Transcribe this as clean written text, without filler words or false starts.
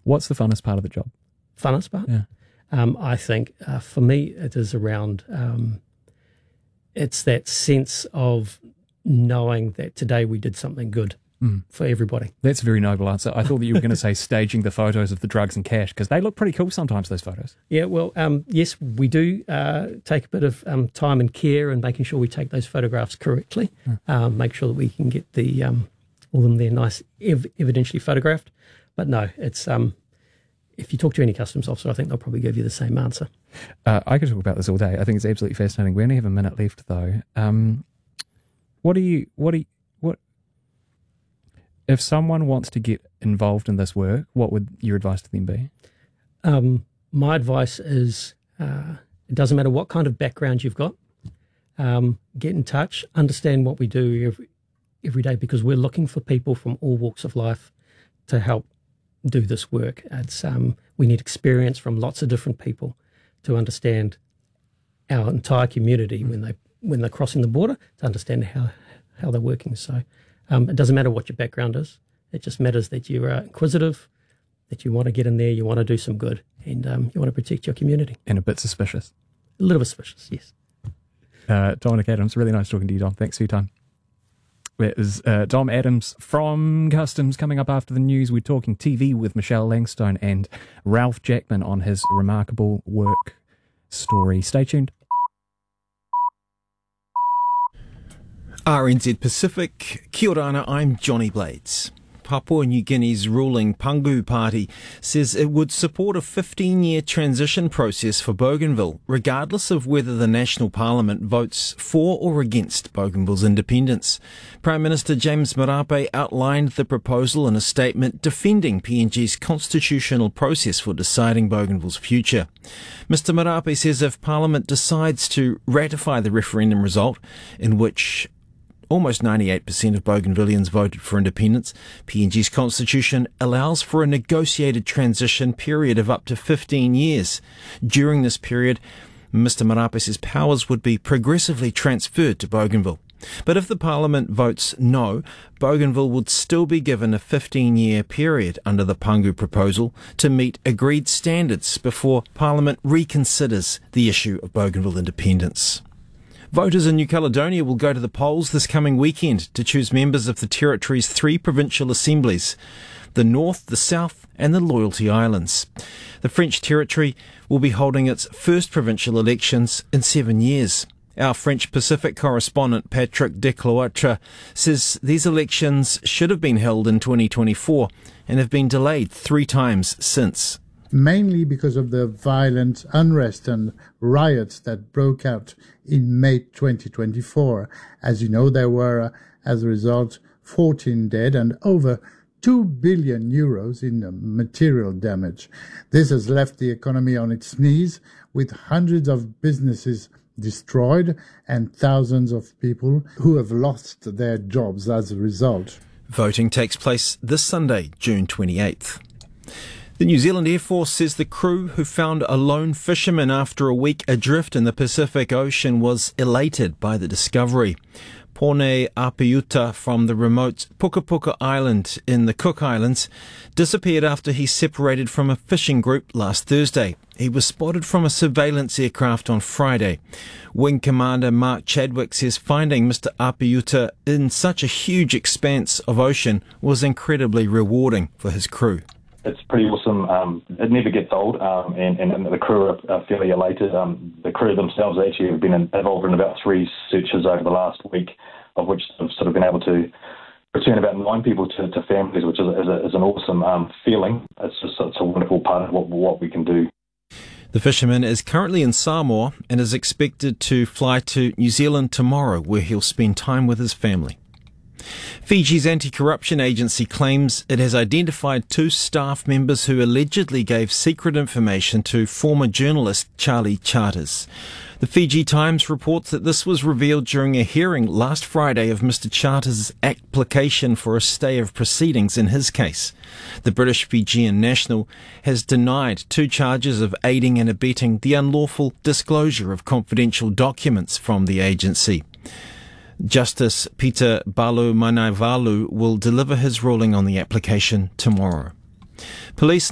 What's the funnest part of the job? Funnest part? Yeah. I think for me it is around, it's that sense of knowing that today we did something good for everybody. That's a very noble answer. I thought that you were going to say staging the photos of the drugs and cash, because they look pretty cool sometimes, those photos. Yeah, well, yes, we do take a bit of time and care in making sure we take those photographs correctly, make sure that we can get the all of them there nice, evidentially photographed. But no, it's if you talk to any customs officer, I think they'll probably give you the same answer. I could talk about this all day. I think it's absolutely fascinating. We only have a minute left, though. What if someone wants to get involved in this work, what would your advice to them be? My advice is it doesn't matter what kind of background you've got. Get in touch, understand what we do every day, because we're looking for people from all walks of life to help do this work. It's we need experience from lots of different people to understand our entire community when they're crossing the border, to understand how they're working. So it doesn't matter what your background is. It just matters that you are inquisitive, that you want to get in there, you want to do some good, and you want to protect your community. And a bit suspicious. A little bit suspicious, yes. Dominic Adams, really nice talking to you, Dom. Thanks for your time. It is Dom Adams from Customs. Coming up after the news, we're talking TV with Michelle Langstone and Ralph Jackman on his remarkable work story. Stay tuned. RNZ Pacific, kia ora ana, I'm Johnny Blades. Papua New Guinea's ruling Pangu Party says it would support a 15-year transition process for Bougainville, regardless of whether the National Parliament votes for or against Bougainville's independence. Prime Minister James Marape outlined the proposal in a statement defending PNG's constitutional process for deciding Bougainville's future. Mr Marape says if Parliament decides to ratify the referendum result, in which almost 98% of Bougainvilleans voted for independence, PNG's constitution allows for a negotiated transition period of up to 15 years. During this period, Mr Marape says powers would be progressively transferred to Bougainville. But if the Parliament votes no, Bougainville would still be given a 15-year period under the Pangu proposal to meet agreed standards before Parliament reconsiders the issue of Bougainville independence. Voters in New Caledonia will go to the polls this coming weekend to choose members of the territory's 3 provincial assemblies, the North, the South and the Loyalty Islands. The French territory will be holding its first provincial elections in 7 years. Our French Pacific correspondent Patrick Decloatre says these elections should have been held in 2024 and have been delayed 3 times since. Mainly because of the violent unrest and riots that broke out in May 2024. As you know, there were, as a result, 14 dead and over 2 billion euros in material damage. This has left the economy on its knees, with hundreds of businesses destroyed and thousands of people who have lost their jobs as a result. Voting takes place this Sunday, June 28th. The New Zealand Air Force says the crew who found a lone fisherman after a week adrift in the Pacific Ocean was elated by the discovery. Pone Apiuta from the remote Puka Puka Island in the Cook Islands disappeared after he separated from a fishing group last Thursday. He was spotted from a surveillance aircraft on Friday. Wing Commander Mark Chadwick says finding Mr Apiuta in such a huge expanse of ocean was incredibly rewarding for his crew. It's pretty awesome. It never gets old, and the crew are fairly elated. The crew themselves actually have been involved in about 3 searches over the last week, of which they've sort of been able to return about 9 people to families, which is an awesome feeling. It's a wonderful part of what we can do. The fisherman is currently in Samoa and is expected to fly to New Zealand tomorrow, where he'll spend time with his family. Fiji's anti-corruption agency claims it has identified 2 staff members who allegedly gave secret information to former journalist Charlie Charters. The Fiji Times reports that this was revealed during a hearing last Friday of Mr Charters' application for a stay of proceedings in his case. The British Fijian national has denied 2 charges of aiding and abetting the unlawful disclosure of confidential documents from the agency. Justice Peter Balu Manaivalu will deliver his ruling on the application tomorrow. Police